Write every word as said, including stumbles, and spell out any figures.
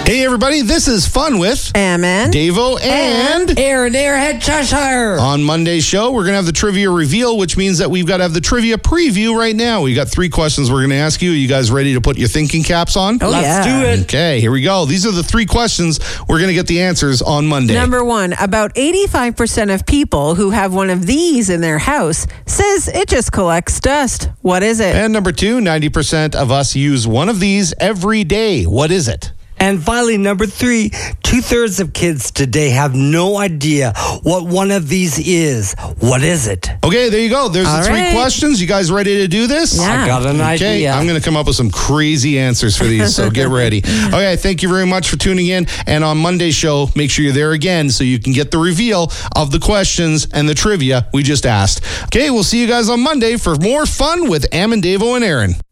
Hey everybody, this is Fun with Ammon, Davo, and Aaron Airhead Cheshire. On Monday's show, we're going to have the trivia reveal, which means that we've got to have the trivia preview right now. We got three questions we're going to ask you. Are you guys ready to put your thinking caps on? Oh, Let's yeah. do it. Okay, here we go. These are the three questions. We're going to get the answers on Monday. Number one, about eighty-five percent of people who have one of these in their house says it just collects dust. What is it? And number two, ninety percent of us use one of these every day. What is it? And finally, number three, two-thirds of kids today have no idea what one of these is. What is it? Okay, there you go. There's All the three right. questions. You guys ready to do this? Yeah. I got an Okay, idea. I'm going to come up with some crazy answers for these, so get ready. Okay, thank you very much for tuning in. And on Monday's show, make sure you're there again so you can get the reveal of the questions and the trivia we just asked. Okay, we'll see you guys on Monday for more fun with Ammon, Davo, and Aaron.